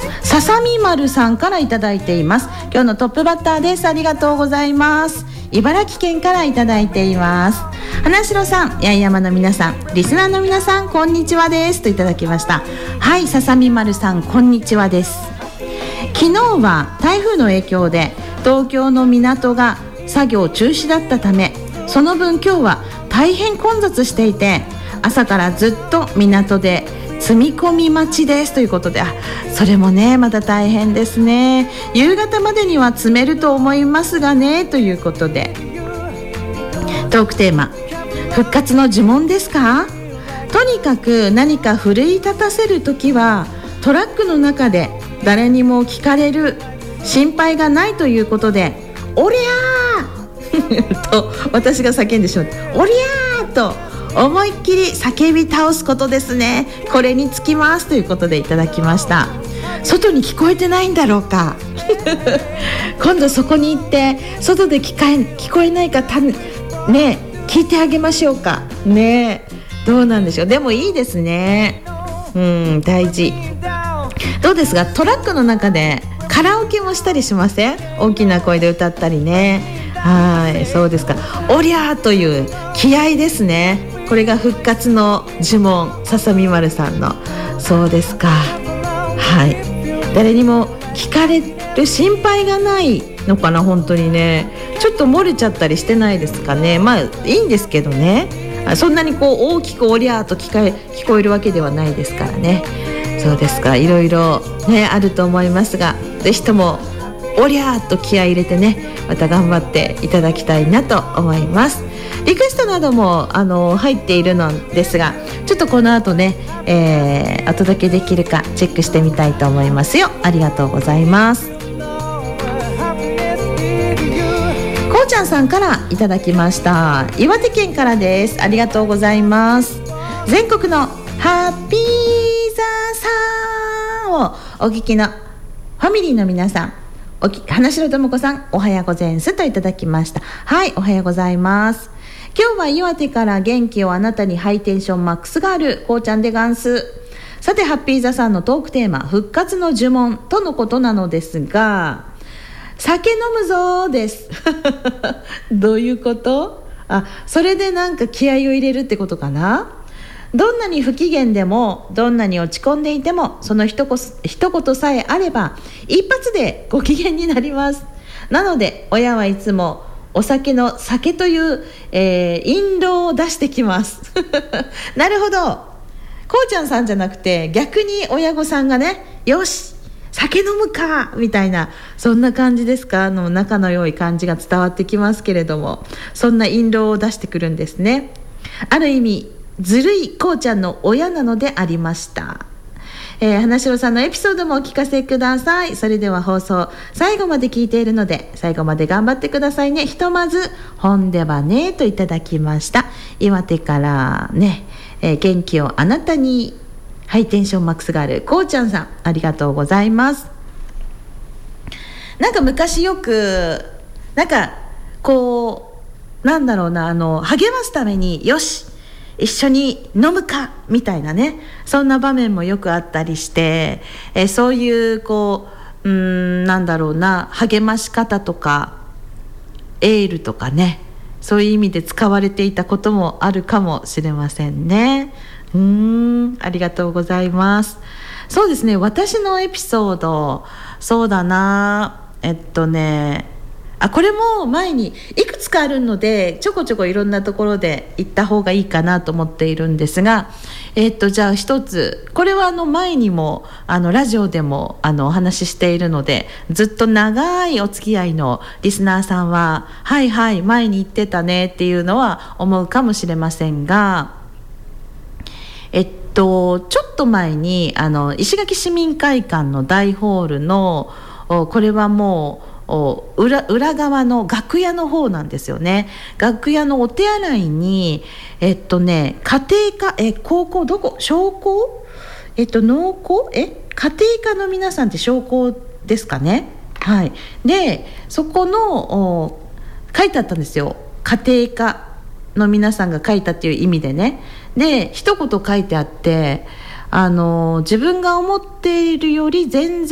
ささみまるさんからいただいています。今日のトップバッターです。ありがとうございます。茨城県からいただいています。花城さん、八重山の皆さん、リスナーの皆さん、こんにちはですといただきました。はい、ささみまるさん、こんにちはです。昨日は台風の影響で東京の港が作業中止だったため、その分今日は大変混雑していて、朝からずっと港で積み込み待ちですということで、それもねまた大変ですね。夕方までには積めると思いますがねということで、トークテーマ、復活の呪文ですか。とにかく何か奮い立たせるときはトラックの中で誰にも聞かれる心配がないということで、おりゃーと私が叫んでしまって、おりゃーと思いっきり叫び倒すことですね。これにつきますということでいただきました。外に聞こえてないんだろうか今度そこに行って外で聞こえないかね、聞いてあげましょうかね。どうなんでしょう。でもいいですね。大事。どうですが、トラックの中でカラオケもしたりしません？大きな声で歌ったりね。はい、そうですか。おりゃーという気合ですね。これが復活の呪文、ささみまるさんの。そうですか。はい、誰にも聞かれる心配がないのかな。本当にね、ちょっと漏れちゃったりしてないですかね。まあいいんですけどね、そんなにこう大きくおりゃーと聞こえるわけではないですからね。そうですか。いろいろねあると思いますが、ぜひともおりゃーと気合い入れてね、また頑張っていただきたいなと思います。リクエストなども入っているのですが、ちょっとこの後ね、お届けできるかチェックしてみたいと思いますよ。ありがとうございます。こうちゃんさんからいただきました。岩手県からです。ありがとうございます。全国のハッピーザーさんをお聞きのファミリーの皆さん、花城智子さん、おはようございますといただきました。はい、おはようございます。今日は岩手から元気をあなたにハイテンションマックスがあるこうちゃんでガンス。さて、ハッピーザさんのトークテーマ、復活の呪文とのことなのですが、酒飲むぞーですどういうこと？それでなんか気合を入れるってことかな。どんなに不機嫌でも、どんなに落ち込んでいても、その一言さえあれば一発でご機嫌になります。なので親はいつもお酒の酒という、引導を出してきますなるほど。こうちゃんさんじゃなくて逆に親御さんがね、よし酒飲むかみたいな、そんな感じですか。仲の良い感じが伝わってきますけれども、そんな引導を出してくるんですね。ある意味ずるいこうちゃんの親なのでありました。花城さんのエピソードもお聞かせください。それでは放送最後まで聞いているので最後まで頑張ってくださいね。ひとまずほんではねといただきました。岩手からね、元気をあなたにハイテンションマックスがあるこうちゃんさん、ありがとうございます。なんか昔よくなんかこうなんだろうな、励ますためによし一緒に飲むかみたいなね、そんな場面もよくあったりして、そういうこうなんだろうな、励まし方とかエールとかね、そういう意味で使われていたこともあるかもしれませんね。ありがとうございます。そうですね、私のエピソード、そうだな、これも前にいくつかあるのでちょこちょこいろんなところで言った方がいいかなと思っているんですが、じゃあ一つ、これは前にもラジオでもお話ししているので、ずっと長いお付き合いのリスナーさんははいはい前に言ってたねっていうのは思うかもしれませんが、ちょっと前に石垣市民会館の大ホールのこれはもう裏側の楽屋の方なんですよね。楽屋のお手洗いに家庭科高校どこ商工農工家庭科の皆さんって商工ですかね。はい。でそこの書いてあったんですよ。家庭科の皆さんが書いたっていう意味でね。で一言書いてあって、自分が思っているより全然